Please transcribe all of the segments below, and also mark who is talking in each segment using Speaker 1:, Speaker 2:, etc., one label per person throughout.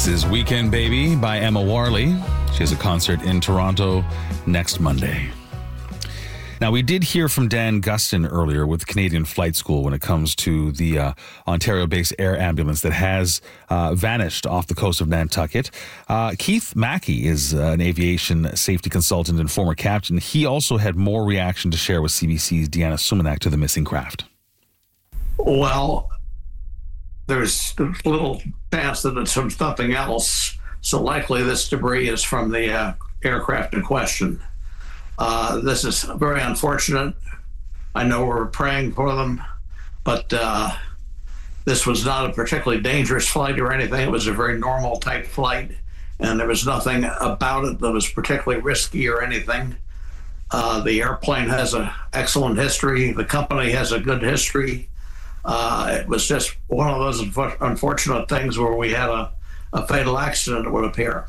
Speaker 1: This is Weekend Baby by Emma Warley. She has a concert in Toronto next Monday. Now, we did hear from Dan Gustin earlier with Canadian Flight School when it comes to the Ontario-based air ambulance that has vanished off the coast of Nantucket. Keith Mackey is an aviation safety consultant and former captain. He also had more reaction to share with CBC's Deanna Sumanak to the missing craft.
Speaker 2: Well, there's little chance that it's from something else, so likely this debris is from the aircraft in question. This is very unfortunate. I know we're praying for them, but this was not a particularly dangerous flight or anything. It was a very normal type flight, and there was nothing about it that was particularly risky or anything. The airplane has an excellent history. The company has a good history. It was just one of those unfortunate things where we had a fatal accident, it would appear.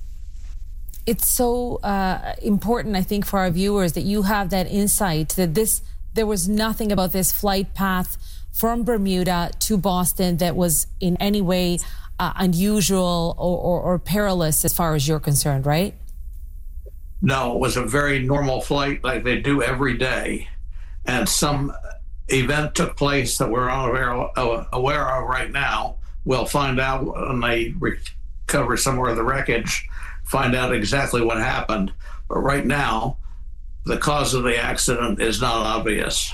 Speaker 3: It's so important, I think, for our viewers that you have that insight that there was nothing about this flight path from Bermuda to Boston that was in any way unusual or perilous as far as you're concerned, right?
Speaker 2: No, it was a very normal flight like they do every day. And some event took place that we're aware of right now. We'll find out when they recover some more of the wreckage, find out exactly what happened. But right now, the cause of the accident is not obvious.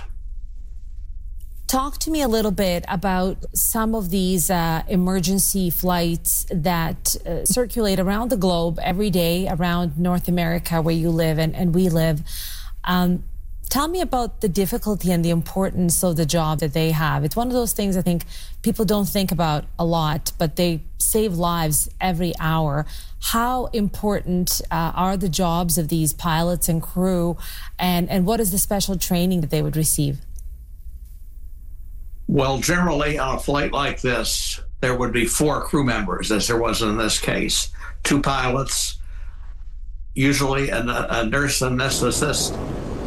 Speaker 3: Talk to me a little bit about some of these emergency flights that circulate around the globe every day around North America where you live and we live. Tell me about the difficulty and the importance of the job that they have. It's one of those things I think people don't think about a lot, but they save lives every hour. How important are the jobs of these pilots and crew, and what is the special training that they would receive?
Speaker 2: Well, generally on a flight like this, there would be 4 crew members, as there was in this case. 2 pilots, usually a nurse anesthetist,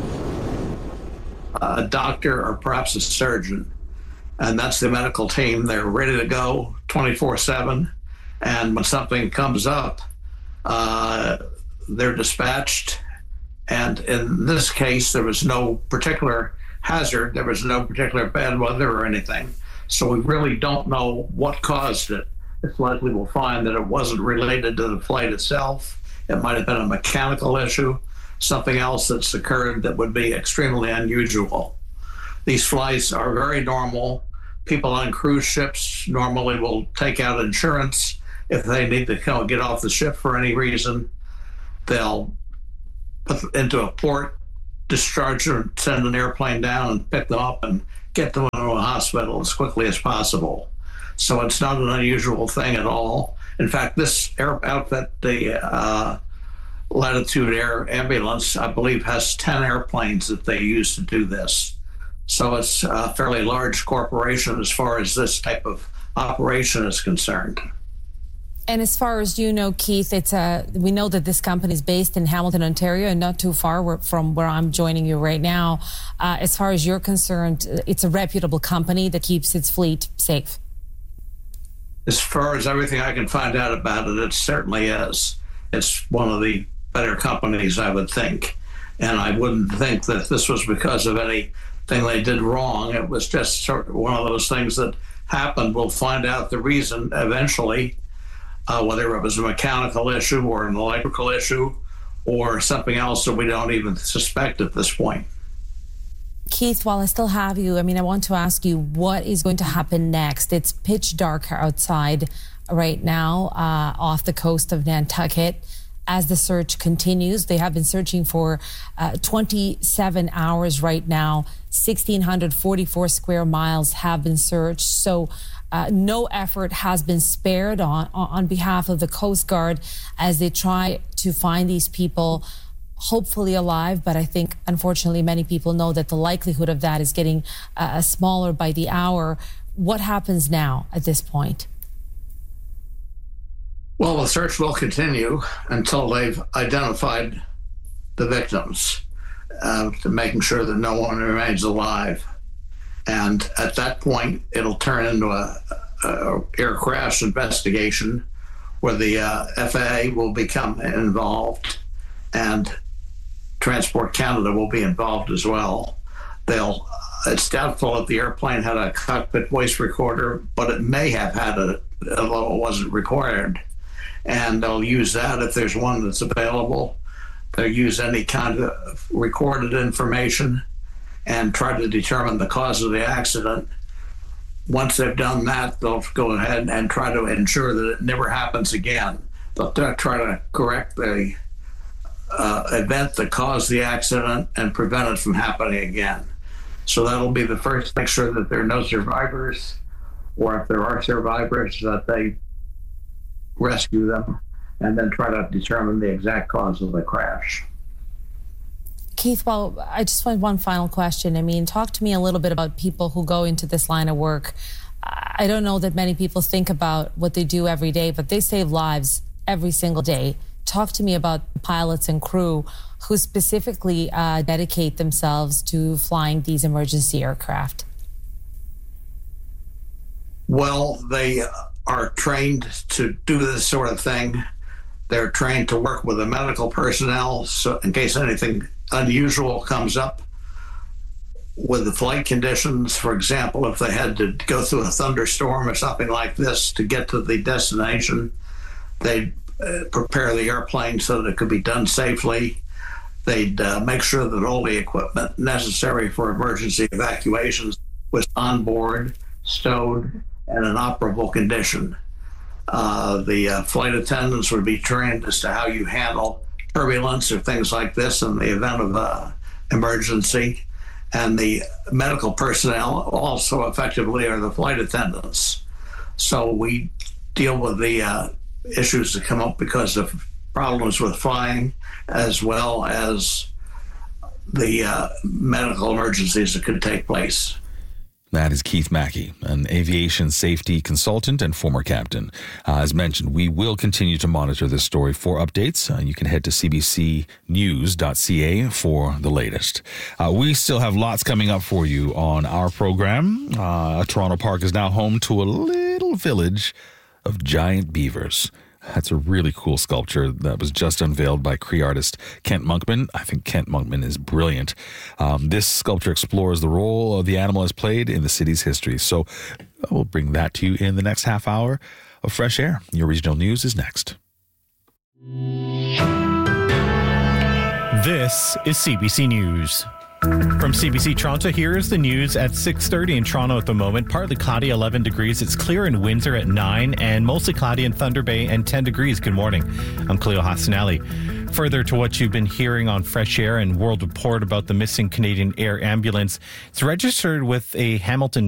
Speaker 2: a doctor, or perhaps a surgeon. And that's the medical team. They're ready to go 24/7. And when something comes up, they're dispatched. And in this case, there was no particular hazard. There was no particular bad weather or anything. So we really don't know what caused it. It's likely we'll find that it wasn't related to the flight itself. It might have been a mechanical issue, something else that's occurred that would be extremely unusual. These flights are very normal. People on cruise ships normally will take out insurance if they need to get off the ship for any reason. They'll put them into a port, discharge them, send an airplane down and pick them up and get them into a hospital as quickly as possible. So it's not an unusual thing at all. In fact, this air outfit, the Latitude Air Ambulance, I believe, has 10 airplanes that they use to do this. So it's a fairly large corporation as far as this type of operation is concerned.
Speaker 3: And as far as you know, Keith, we know that this company is based in Hamilton, Ontario, and not too far from where I'm joining you right now. As far as you're concerned, it's a reputable company that keeps its fleet safe.
Speaker 2: As far as everything I can find out about it, it certainly is. It's one of the better companies, I would think. And I wouldn't think that this was because of anything they did wrong. It was just sort of one of those things that happened. We'll find out the reason eventually, whether it was a mechanical issue or an electrical issue or something else that we don't even suspect at this point.
Speaker 3: Keith, while I still have you, I want to ask you what is going to happen next. It's pitch dark outside right now off the coast of Nantucket. As the search continues, they have been searching for 27 hours right now. 1,644 square miles have been searched. So no effort has been spared on behalf of the Coast Guard as they try to find these people, hopefully alive. But I think, unfortunately, many people know that the likelihood of that is getting smaller by the hour. What happens now at this point?
Speaker 2: Well, the search will continue until they've identified the victims, to making sure that no one remains alive. And at that point, it'll turn into a air crash investigation where the FAA will become involved, and Transport Canada will be involved as well. It's doubtful if the airplane had a cockpit voice recorder, but it may have had it, although it wasn't required. And they'll use that if there's one that's available. They'll use any kind of recorded information and try to determine the cause of the accident. Once they've done that, they'll go ahead and try to ensure that it never happens again. They'll try to correct the event that caused the accident and prevent it from happening again. So that'll be the first, make sure that there are no survivors, or if there are survivors, that they rescue them and then try to determine the exact cause of the crash.
Speaker 3: Keith, well, I just want one final question. I mean, talk to me a little bit about people who go into this line of work. I don't know that many people think about what they do every day, but they save lives every single day. Talk to me about pilots and crew who specifically dedicate themselves to flying these emergency aircraft.
Speaker 2: Well, they are trained to do this sort of thing. They're trained to work with the medical personnel, so in case anything unusual comes up with the flight conditions. For example, if they had to go through a thunderstorm or something like this to get to the destination, they'd prepare the airplane so that it could be done safely. They'd make sure that all the equipment necessary for emergency evacuations was on board, stowed, and in operable condition. The flight attendants would be trained as to how you handle turbulence or things like this in the event of emergency. And the medical personnel also effectively are the flight attendants. So we deal with the issues that come up because of problems with flying, as well as the medical emergencies that could take place.
Speaker 1: That is Keith Mackey, an aviation safety consultant and former captain. As mentioned, we will continue to monitor this story for updates. You can head to cbcnews.ca for the latest. We still have lots coming up for you on our program. Toronto Park is now home to a little village of giant beavers. That's a really cool sculpture that was just unveiled by Cree artist Kent Monkman. I think Kent Monkman is brilliant. This sculpture explores the role the animal has played in the city's history. So we'll bring that to you in the next half hour of Fresh Air. Your regional news is next.
Speaker 4: This is CBC News. From CBC Toronto, here is the news at 6:30 in Toronto at the moment. Partly cloudy, 11 degrees. It's clear in Windsor at 9 and mostly cloudy in Thunder Bay and 10 degrees. Good morning. I'm Cleo Hassanelli. Further to what you've been hearing on Fresh Air and World Report about the missing Canadian Air ambulance, it's registered with a Hamilton